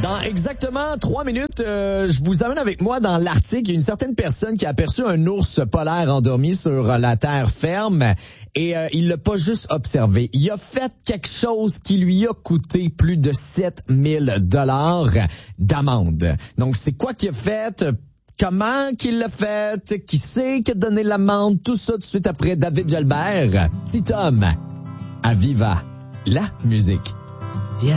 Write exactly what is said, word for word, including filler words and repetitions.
Dans exactement trois minutes, euh, je vous amène avec moi dans l'Arctique. Il y a une certaine personne qui a aperçu un ours polaire endormi sur la terre ferme et euh, il l'a pas juste observé. Il a fait quelque chose qui lui a coûté plus de sept mille dollars d'amende. Donc, c'est quoi qu'il a fait? Comment qu'il l'a fait? Qui c'est qui a donné l'amende? Tout ça tout de suite après David Jalbert. Petit homme à Viva la musique.